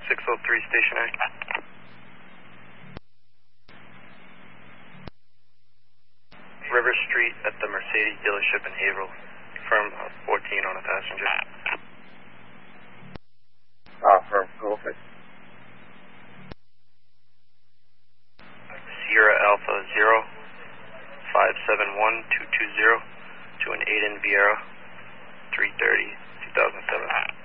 603 stationary. River Street at the Mercedes dealership in Haverhill. Firm 14 on a passenger. Firm, go ahead. Sierra Alpha 0 571 220 to an Aiden Vieira 330 2007.